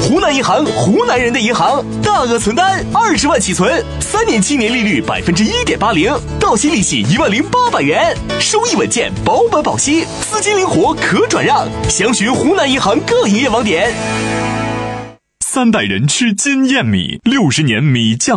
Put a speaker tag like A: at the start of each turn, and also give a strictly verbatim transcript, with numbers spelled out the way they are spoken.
A: 湖南银行，湖南人的银行，大额存单二十万起存，三年期年利率百分之一点八零，到期利息一万零八百元，收益稳健，保本保息，资金灵活可转让。详询湖南银行各营业网点。
B: 三代人吃金燕米，六十年米酱